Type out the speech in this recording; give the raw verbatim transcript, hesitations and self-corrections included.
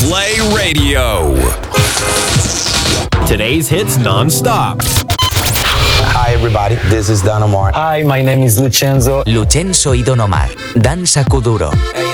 Play Radio. Today's hits non-stop. Hi everybody, this is Don Omar. Hi, my name is Lucenzo. Lucenzo y Don Omar. Danza Kuduro.